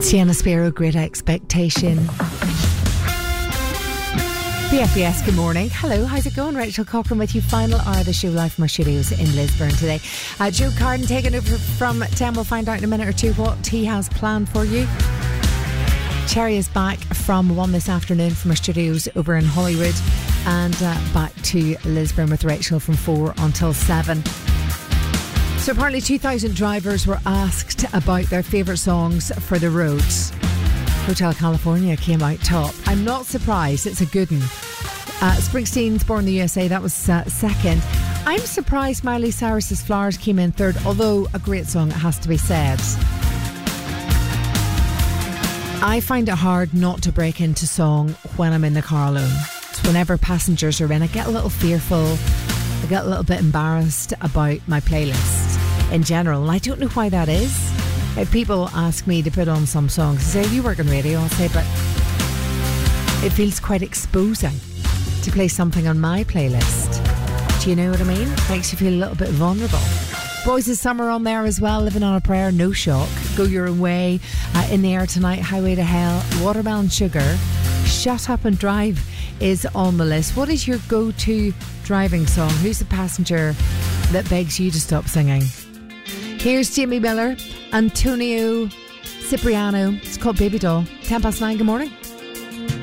Sienna Sparrow, Great Expectation. BFBS, good morning. Hello, how's it going? Rachel Cochran with you. Final hour of the show live from our studios in Lisburn today. Joe Carden taking over from 10. We'll find out in a minute or two what he has planned for you. Cherry is back from 1 this afternoon from our studios over in Hollywood, and back to Lisburn with Rachel from 4 until 7. So apparently 2,000 drivers were asked about their favourite songs for the roads. Hotel California came out top. I'm not surprised, it's a good one. Springsteen's Born in the USA, that was second. I'm surprised Miley Cyrus's Flowers came in third, although a great song, it has to be said. I find it hard not to break into song when I'm in the car alone. So whenever passengers are in, I get a little fearful, I get a little bit embarrassed about my playlist in general, and I don't know why that is. If people ask me to put on some songs, they say, "You work in radio?" I'll say, but it feels quite exposing to play something on my playlist. Do you know what I mean? Makes you feel a little bit vulnerable. Boys of Summer on there as well. Living on a Prayer, No Shock, Go Your Own Way, In the Air Tonight, Highway to Hell, Watermelon Sugar, Shut Up and Drive is on the list. What is your go-to driving song? Who's the passenger that begs you to stop singing? Here's Jamie Miller, Antonio Cipriano. It's called Baby Doll. 9:10. Good morning.